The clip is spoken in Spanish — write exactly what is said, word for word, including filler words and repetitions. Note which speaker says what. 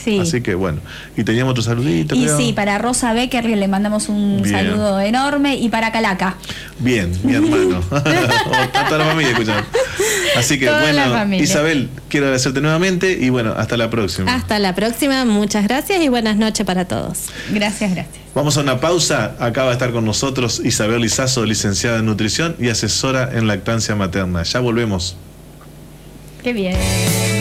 Speaker 1: Sí.
Speaker 2: Así que bueno, y teníamos otro saludito.
Speaker 1: Y
Speaker 2: creo.
Speaker 1: sí, para Rosa Becker le mandamos un
Speaker 2: Bien.
Speaker 1: saludo enorme, y para Calaca.
Speaker 2: Bien, mi hermano. Está toda la familia escuchando. Así que
Speaker 1: Toda la
Speaker 2: bueno,
Speaker 1: familia.
Speaker 2: Isabel, quiero agradecerte nuevamente y bueno, hasta la próxima.
Speaker 3: Hasta la próxima, muchas gracias y buenas noches para todos.
Speaker 1: Gracias, gracias.
Speaker 2: Vamos a una pausa. Acaba de estar con nosotros Isabel Lizazo, licenciada en nutrición y asesora en lactancia materna. Ya volvemos.
Speaker 1: Qué bien.